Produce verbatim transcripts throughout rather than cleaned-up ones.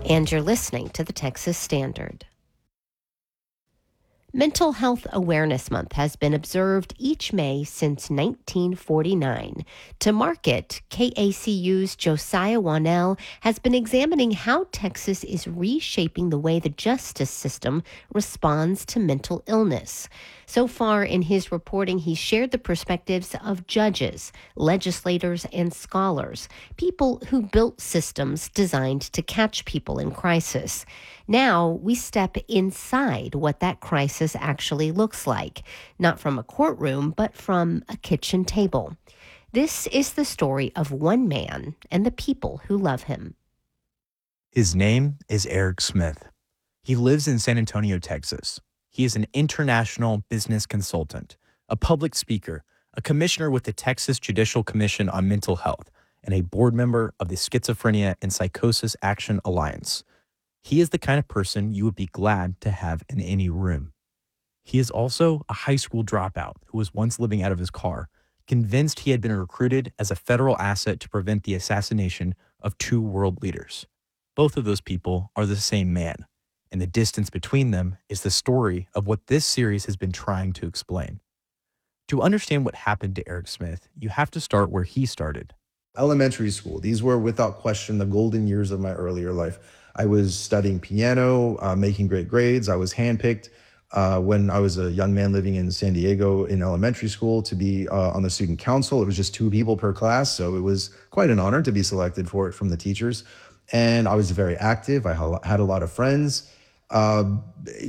And you're listening to the Texas Standard. Mental Health Awareness Month has been observed each May since nineteen forty-nine. To mark it, K A C U's Josiah Wanell has been examining how Texas is reshaping the way the justice system responds to mental illness. So far in his reporting, he shared the perspectives of judges, legislators, and scholars, people who built systems designed to catch people in crisis. Now we step inside what that crisis actually looks like, not from a courtroom, but from a kitchen table. This is the story of one man and the people who love him. His name is Eric Smith. He lives in San Antonio, Texas. He is an international business consultant, a public speaker, a commissioner with the Texas Judicial Commission on Mental Health, and a board member of the Schizophrenia and Psychosis Action Alliance. He is the kind of person you would be glad to have in any room. He is also a high school dropout who was once living out of his car, convinced he had been recruited as a federal asset to prevent the assassination of two world leaders. Both of those people are the same man, and the distance between them is the story of what this series has been trying to explain. To understand what happened to Eric Smith, you have to start where he started. Elementary school. These were, without question, the golden years of my earlier life. I was studying piano, uh, making great grades. I was handpicked uh, when I was a young man living in San Diego in elementary school to be uh, on the student council. It was just two people per class, so it was quite an honor to be selected for it from the teachers. And I was very active. I had a lot of friends. Uh,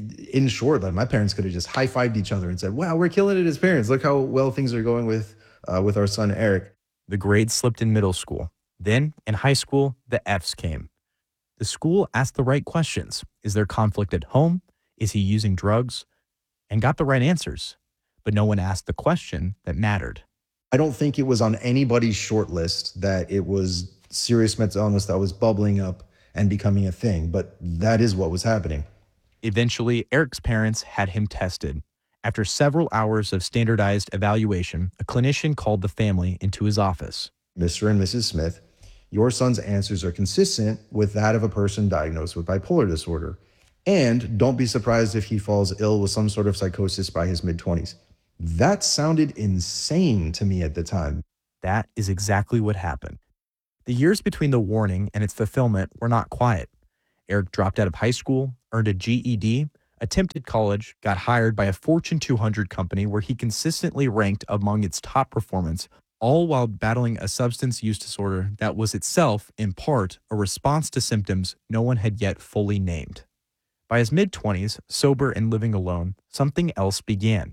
in short, like my parents could have just high-fived each other and said, wow, we're killing it as parents. Look how well things are going with, uh, with our son, Eric. The grades slipped in middle school. Then, in high school, the F's came. The school asked the right questions. Is there conflict at home? Is he using drugs? And got the right answers. But no one asked the question that mattered. I don't think it was on anybody's short list that it was serious mental illness that was bubbling up and becoming a thing, but that is what was happening. Eventually, Eric's parents had him tested. After several hours of standardized evaluation, a clinician called the family into his office. Mister and Missus Smith, your son's answers are consistent with that of a person diagnosed with bipolar disorder. And don't be surprised if he falls ill with some sort of psychosis by his mid-twenties. That sounded insane to me at the time. That is exactly what happened. The years between the warning and its fulfillment were not quiet. Eric dropped out of high school, earned a G E D, attempted college, got hired by a Fortune two hundred company where he consistently ranked among its top performance, all while battling a substance use disorder that was itself, in part, a response to symptoms no one had yet fully named. By his mid-twenties, sober and living alone, something else began.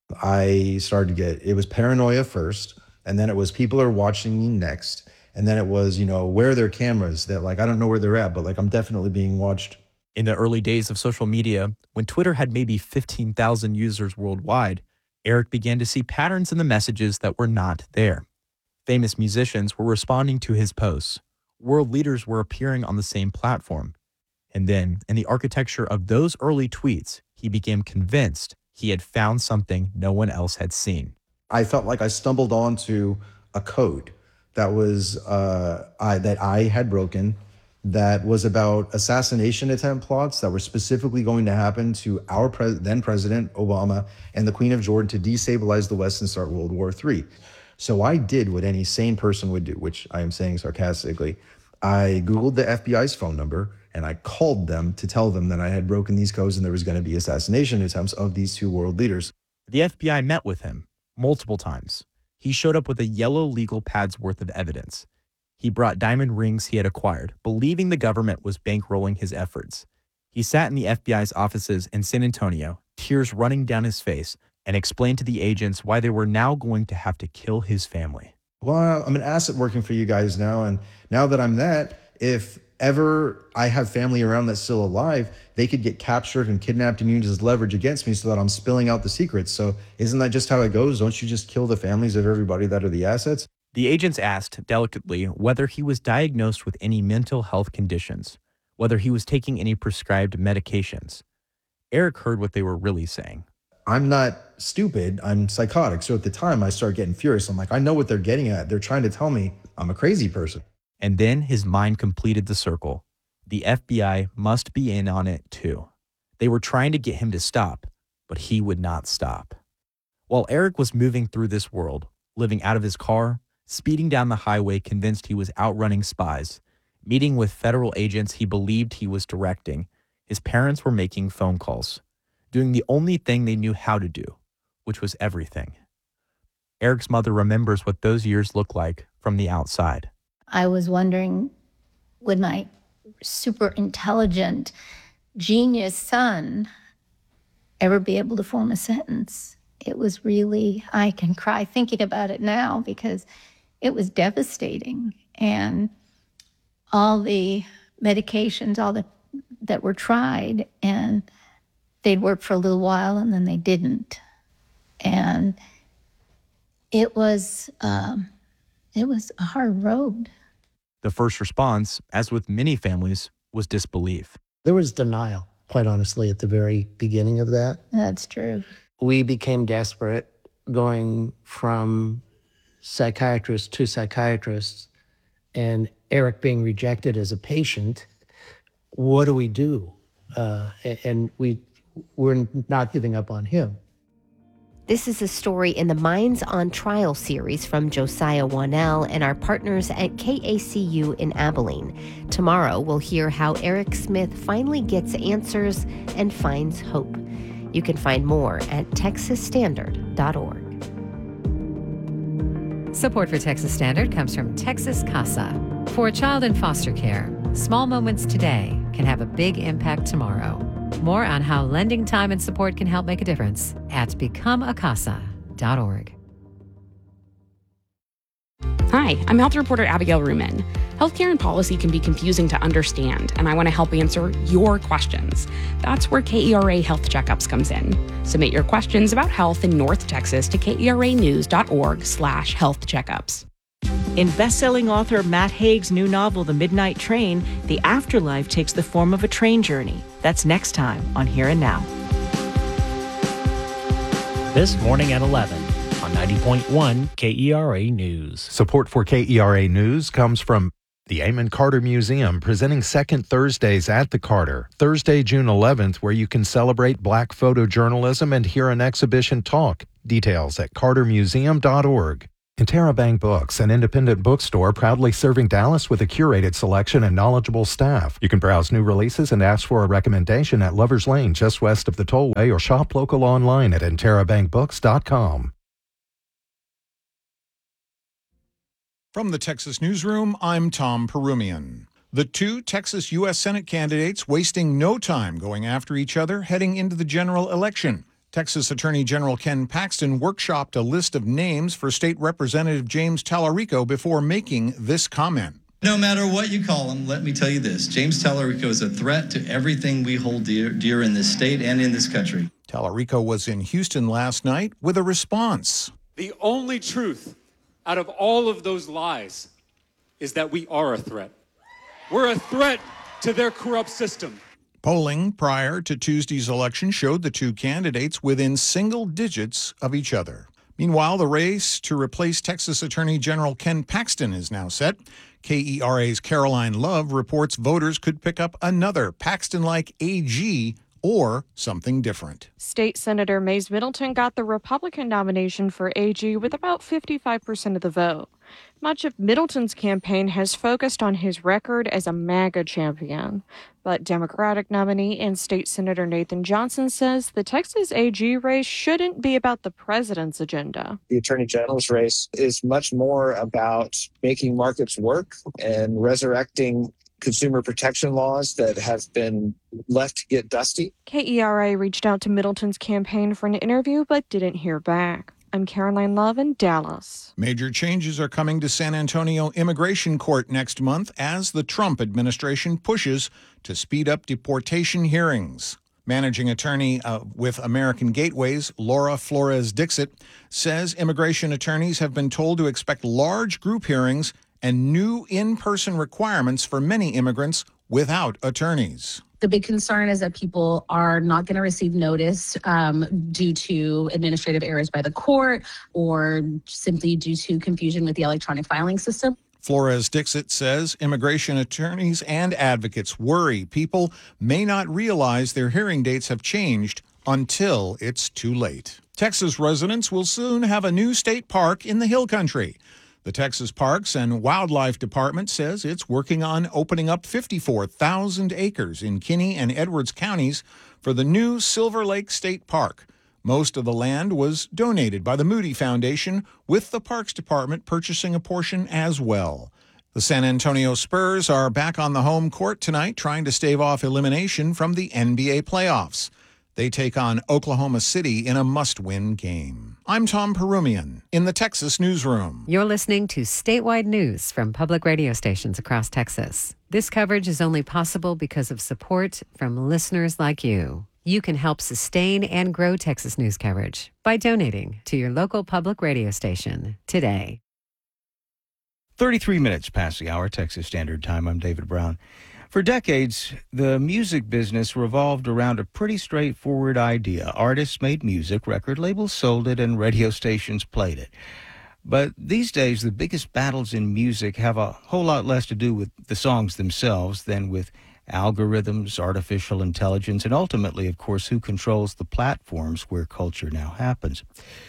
I started to get, it was paranoia first, and then it was people are watching me next. And then it was, you know, where are their cameras? That like, I don't know where they're at, but like, I'm definitely being watched. In the early days of social media, when Twitter had maybe fifteen thousand users worldwide, Eric began to see patterns in the messages that were not there. Famous musicians were responding to his posts. World leaders were appearing on the same platform. And then, in the architecture of those early tweets, he became convinced he had found something no one else had seen. I felt like I stumbled onto a code that was uh, I, that I had broken, that was about assassination attempt plots that were specifically going to happen to our pres- then President Obama and the Queen of Jordan to destabilize the West and start World War Three. So I did what any sane person would do, which I am saying sarcastically. I Googled the F B I's phone number and I called them to tell them that I had broken these codes and there was going to be assassination attempts of these two world leaders. The F B I met with him multiple times. He showed up with a yellow legal pad's worth of evidence. He brought diamond rings he had acquired, believing the government was bankrolling his efforts. He sat in the F B I's offices in San Antonio, tears running down his face, and explained to the agents why they were now going to have to kill his family. Well, I'm an asset working for you guys now, and now that I'm that, if ever I have family around that's still alive, they could get captured and kidnapped and used as leverage against me so that I'm spilling out the secrets. So isn't that just how it goes? Don't you just kill the families of everybody that are the assets? The agents asked, delicately, whether he was diagnosed with any mental health conditions, whether he was taking any prescribed medications. Eric heard what they were really saying. I'm not stupid, I'm psychotic. So at the time I start getting furious. I'm like, I know what they're getting at. They're trying to tell me I'm a crazy person. And then his mind completed the circle. The F B I must be in on it too. They were trying to get him to stop, but he would not stop. While Eric was moving through this world, living out of his car, speeding down the highway convinced he was outrunning spies, meeting with federal agents he believed he was directing, his parents were making phone calls, doing the only thing they knew how to do, which was everything. Eric's mother remembers what those years looked like from the outside. I was wondering, would my super intelligent, genius son ever be able to form a sentence? It was really, I can cry thinking about it now because it was devastating. And all the medications, all the that were tried, and they'd work for a little while and then they didn't. And it was, um, it was a hard road. The first response, as with many families, was disbelief. There was denial, quite honestly, at the very beginning of that. That's true. We became desperate, going from psychiatrist to psychiatrist, and Eric being rejected as a patient. What do we do? Uh, and we we're not giving up on him. This is a story in the Minds on Trial series from Josiah Wanell and our partners at K A C U in Abilene. Tomorrow, we'll hear how Eric Smith finally gets answers and finds hope. You can find more at texas standard dot org. Support for Texas Standard comes from Texas CASA. For a child in foster care, small moments today can have a big impact tomorrow. More on how lending time and support can help make a difference at become a casa dot org. Hi, I'm health reporter Abigail Ruman. Healthcare and policy can be confusing to understand, and I want to help answer your questions. That's where K E R A Health Checkups comes in. Submit your questions about health in North Texas to K E R A news dot org slash health checkups. In best-selling author Matt Haig's new novel, The Midnight Train, the afterlife takes the form of a train journey. That's next time on Here and Now. This morning at eleven on ninety point one K E R A News. Support for K E R A News comes from the Amon Carter Museum, presenting Second Thursdays at the Carter, Thursday, June eleventh, where you can celebrate Black photojournalism and hear an exhibition talk. Details at carter museum dot org. Interrobang Books, an independent bookstore proudly serving Dallas with a curated selection and knowledgeable staff. You can browse new releases and ask for a recommendation at Lover's Lane, just west of the tollway, or shop local online at interrobang books dot com. From the Texas Newsroom, I'm Tom Perumian. The two Texas U S Senate candidates wasting no time going after each other heading into the general election. Texas Attorney General Ken Paxton workshopped a list of names for State Representative James Tallarico before making this comment. No matter what you call him, let me tell you this. James Tallarico is a threat to everything we hold dear, dear in this state and in this country. Tallarico was in Houston last night with a response. The only truth out of all of those lies is that we are a threat. We're a threat to their corrupt system. Polling prior to Tuesday's election showed the two candidates within single digits of each other. Meanwhile, the race to replace Texas Attorney General Ken Paxton is now set. K E R A's Caroline Love reports voters could pick up another Paxton-like A G or something different. State Senator Mays Middleton got the Republican nomination for A G with about fifty-five percent of the vote. Much of Middleton's campaign has focused on his record as a MAGA champion. But Democratic nominee and State Senator Nathan Johnson says the Texas A G race shouldn't be about the president's agenda. The Attorney General's race is much more about making markets work and resurrecting consumer protection laws that have been left to get dusty. K E R A reached out to Middleton's campaign for an interview but didn't hear back. I'm Caroline Love in Dallas. Major changes are coming to San Antonio Immigration Court next month as the Trump administration pushes to speed up deportation hearings. Managing attorney uh, with American Gateways, Laura Flores-Dixit, says immigration attorneys have been told to expect large group hearings and new in-person requirements for many immigrants without attorneys. The big concern is that people are not going to receive notice um, due to administrative errors by the court or simply due to confusion with the electronic filing system. Flores Dixit says immigration attorneys and advocates worry people may not realize their hearing dates have changed until it's too late. Texas residents will soon have a new state park in the Hill Country. The Texas Parks and Wildlife Department says it's working on opening up fifty-four thousand acres in Kinney and Edwards counties for the new Silver Lake State Park. Most of the land was donated by the Moody Foundation, with the Parks Department purchasing a portion as well. The San Antonio Spurs are back on the home court tonight, trying to stave off elimination from the N B A playoffs. They take on Oklahoma City in a must-win game. I'm Tom Perumian in the Texas Newsroom. You're listening to statewide news from public radio stations across Texas. This coverage is only possible because of support from listeners like you. You can help sustain and grow Texas news coverage by donating to your local public radio station today. thirty-three minutes past the hour, Texas Standard Time. I'm David Brown. For decades, the music business revolved around a pretty straightforward idea. Artists made music, record labels sold it, and radio stations played it. But these days, the biggest battles in music have a whole lot less to do with the songs themselves than with algorithms, artificial intelligence, and ultimately, of course, who controls the platforms where culture now happens.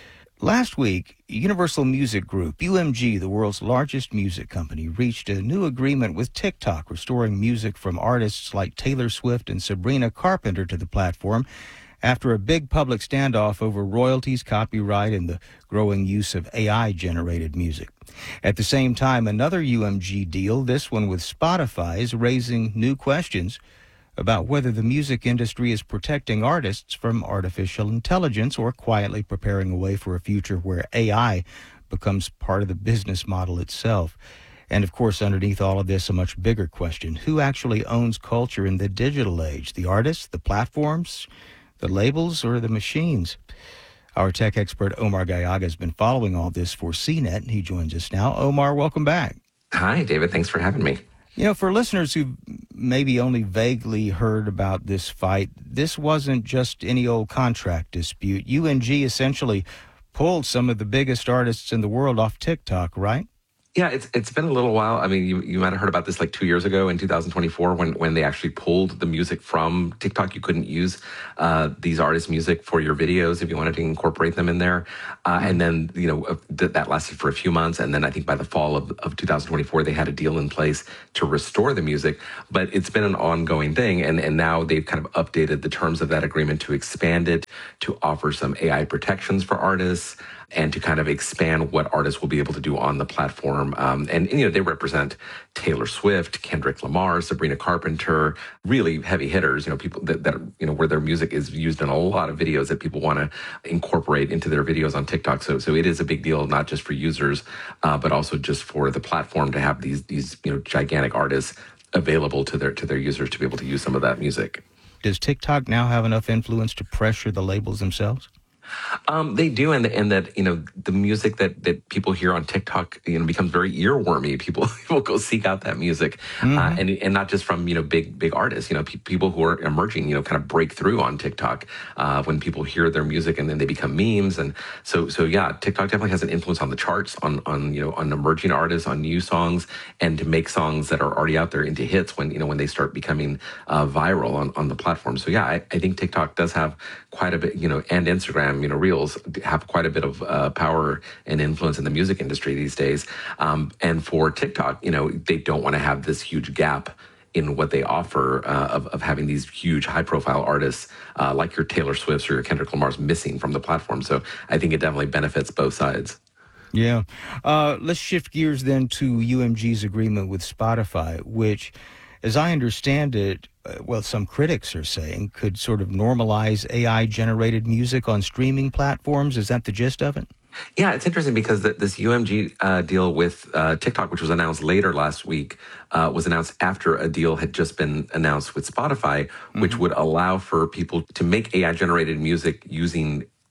Last week, Universal Music Group, U M G, the world's largest music company, reached a new agreement with TikTok, restoring music from artists like Taylor Swift and Sabrina Carpenter to the platform after a big public standoff over royalties, copyright, and the growing use of A I-generated music. At the same time, another U M G deal, this one with Spotify, is raising new questions about whether the music industry is protecting artists from artificial intelligence or quietly preparing a way for a future where A I becomes part of the business model itself. And of course, underneath all of this, a much bigger question: who actually owns culture in the digital age? The artists, the platforms, the labels, or the machines? Our tech expert Omar Gallaga has been following all this for C net, and he joins us now. Omar, welcome back. Hi, David. Thanks for having me. You know, for listeners who maybe only vaguely heard about this fight, this wasn't just any old contract dispute. U M G essentially pulled some of the biggest artists in the world off TikTok, right? Yeah, it's it's been a little while. I mean, you, you might have heard about this like two years ago in two thousand twenty-four when, when they actually pulled the music from TikTok. You couldn't use uh, these artists' music for your videos if you wanted to incorporate them in there. Uh, and then, you know, th- that lasted for a few months. And then I think by the fall of, of two thousand twenty-four, they had a deal in place to restore the music. But it's been an ongoing thing. And, and now they've kind of updated the terms of that agreement to expand it, to offer some A I protections for artists, and to kind of expand what artists will be able to do on the platform. Um, and, and, you know, they represent Taylor Swift, Kendrick Lamar, Sabrina Carpenter, really heavy hitters, you know, people that, that, you know, where their music is used in a lot of videos that people want to incorporate into their videos on TikTok. So, so it is a big deal, not just for users, uh, but also just for the platform to have these, these, you know, gigantic artists available to their, to their users to be able to use some of that music. Does TikTok now have enough influence to pressure the labels themselves? Um, they do, and and that you know the music that, that people hear on TikTok, you know, becomes very earwormy. People will go seek out that music, mm-hmm. uh, and and not just from you know big big artists. You know, pe- people who are emerging, you know, kind of break through on TikTok uh, when people hear their music, and then they become memes. And so so yeah, TikTok definitely has an influence on the charts, on on you know on emerging artists, on new songs, and to make songs that are already out there into hits when you know when they start becoming uh, viral on, on the platform. So yeah, I, I think TikTok does have quite a bit, you know, and Instagram. You know, Reels have quite a bit of uh, power and influence in the music industry these days. Um, and for TikTok, you know, they don't want to have this huge gap in what they offer uh, of, of having these huge high-profile artists uh, like your Taylor Swifts or your Kendrick Lamar's missing from the platform. So I think it definitely benefits both sides. Yeah. Uh, let's shift gears then to U M G's agreement with Spotify, which, as I understand it, uh, well, some critics are saying could sort of normalize A I-generated music on streaming platforms. Is that the gist of it? Yeah, it's interesting because the, this U M G uh, deal with uh, TikTok, which was announced later last week, uh, was announced after a deal had just been announced with Spotify, mm-hmm. which would allow for people to make A I-generated music using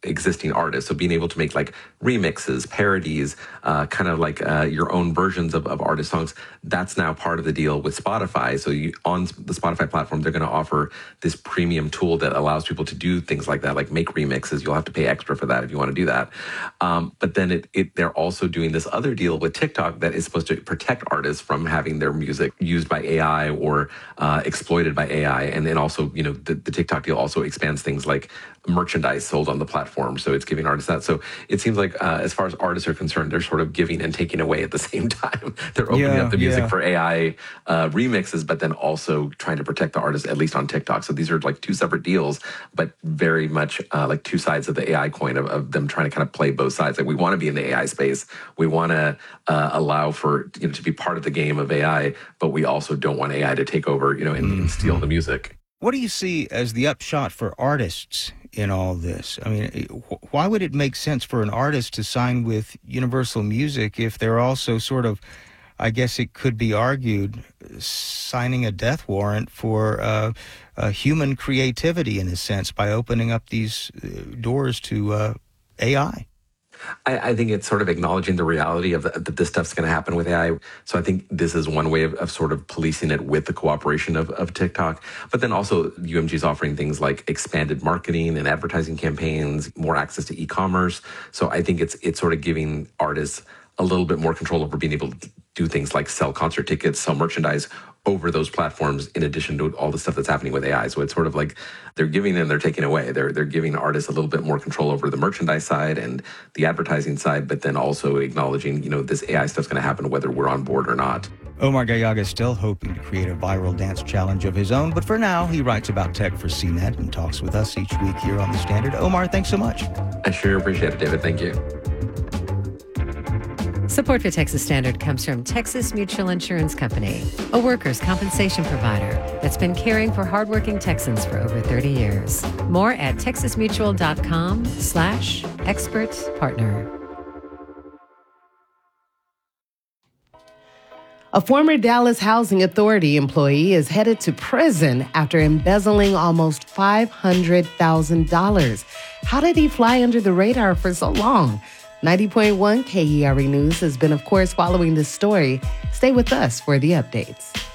existing artists. So being able to make like remixes, parodies, uh, kind of like uh, your own versions of, of artist songs, that's now part of the deal with Spotify. So you, on the Spotify platform, they're going to offer this premium tool that allows people to do things like that, like make remixes. You'll have to pay extra for that if you want to do that. Um, but then it, it, they're also doing this other deal with TikTok that is supposed to protect artists from having their music used by A I or uh, exploited by A I. And then also, you know, the, the TikTok deal also expands things like merchandise sold on the platform. So it's giving artists that. So it seems like uh, as far as artists are concerned, they're sort of giving and taking away at the same time. They're opening Yeah, up the music yeah. for A I uh, remixes, but then also trying to protect the artists, at least on TikTok. So these are like two separate deals, but very much uh, like two sides of the A I coin of, of them trying to kind of play both sides. Like we want to be in the A I space. We want to uh, allow for, you know, to be part of the game of A I, but we also don't want A I to take over, you know, and, and steal the music. What do you see as the upshot for artists in all this? I mean, wh- why would it make sense for an artist to sign with Universal Music if they're also sort of, I guess it could be argued, signing a death warrant for uh, uh, human creativity in a sense by opening up these uh, doors to uh, A I? I, I think it's sort of acknowledging the reality of the, that this stuff's going to happen with A I. So I think this is one way of, of sort of policing it with the cooperation of, of TikTok. But then also U M G is offering things like expanded marketing and advertising campaigns, more access to e-commerce. So I think it's it's sort of giving artists a little bit more control over being able to do things like sell concert tickets, sell merchandise over those platforms, in addition to all the stuff that's happening with A I. So it's sort of like they're giving and they're taking away. They're they're giving artists a little bit more control over the merchandise side and the advertising side, but then also acknowledging, you know, this A I stuff's going to happen whether we're on board or not. Omar Gallaga is still hoping to create a viral dance challenge of his own, but for now, he writes about tech for C net and talks with us each week here on The Standard. Omar, thanks so much. I sure appreciate it, David. Thank you. Support for Texas Standard comes from Texas Mutual Insurance Company, a workers' compensation provider that's been caring for hardworking Texans for over thirty years. More at texasmutual.com slash expert partner. A former Dallas Housing Authority employee is headed to prison after embezzling almost five hundred thousand dollars. How did he fly under the radar for so long? ninety point one K E R A News has been, of course, following this story. Stay with us for the updates.